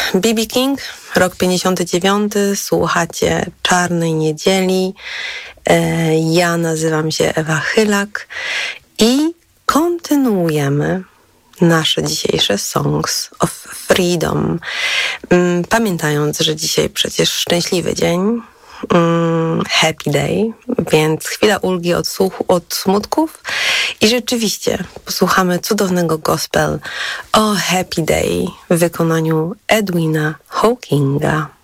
B.B. King, rok 59, słuchacie Czarnej Niedzieli. Ja nazywam się Ewa Chylak i kontynuujemy nasze dzisiejsze Songs of Freedom. Pamiętając, że dzisiaj przecież szczęśliwy dzień, happy day, więc chwila ulgi od smutków i rzeczywiście posłuchamy cudownego gospel o Happy Day w wykonaniu Edwina Hawkinga.